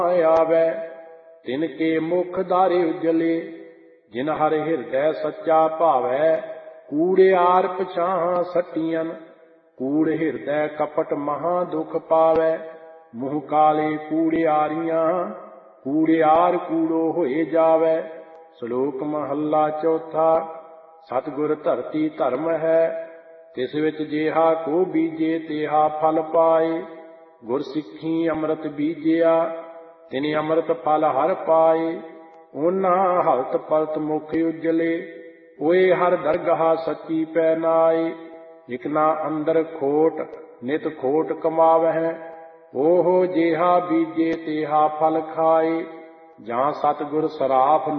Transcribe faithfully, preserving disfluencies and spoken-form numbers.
ਆਵੈ। ਤਿਨ ਕੇ ਮੁਖ ਦਾਰੇ ਉਜਲੇ, ਜਿਨ ਹਰਿ ਹਿਰਦੈ ਸੱਚਾ ਭਾਵੈ। ਕੂੜਿਆਰ ਪਛਾਹਾਂ ਸੱਟੀਆਂ, ਕੂੜ ਹਿਰਦੈ ਕਪਟ ਮਹਾ ਦੁਖ ਪਾਵੈ। ਮੂੰਹ ਕਾਲੇ ਕੂੜਿਆਰੀਆਂ, ਕੂੜਿਆਰ ਕੂੜੋ ਹੋਏ ਜਾਵੈ। ਸ਼ਲੋਕ ਮਹੱਲਾ ਚੌਥਾ। ਸਤਿਗੁਰ ਧਰਤੀ ਧਰਮ ਹੈ, ਤਿਸ ਵਿੱਚ ਜੇਹਾ ਕੋ ਬੀਜੇ ਤੇਹਾ ਫਲ ਪਾਏ। ਗੁਰ ਸਿੱਖੀ ਅੰਮ੍ਰਿਤ ਬੀਜਿਆ, ਤਿਨ ਅੰਮ੍ਰਿਤ ਫਲ ਹਰ ਪਾਏ। ਉਹਨਾਂ ਹਲਤ ਪਲਤ ਮੁਖ ਉਜਲੇ, ਓਏ ਹਰ ਦਰਗਾਹ ਸੱਚੀ ਪੈ ਨਾਏ। ਇਕ ਨਾ ਅੰਦਰ ਖੋਟ, ਨਿਤ ਖੋਟ ਕਮਾਵਹਿ, ਓਹੋ ਜੇਹਾ ਬੀਜੇ ਤੇਹਾ ਫਲ ਖਾਏ। ਜਾਂ ਸਤਿਗੁਰ ਸਰਾਫ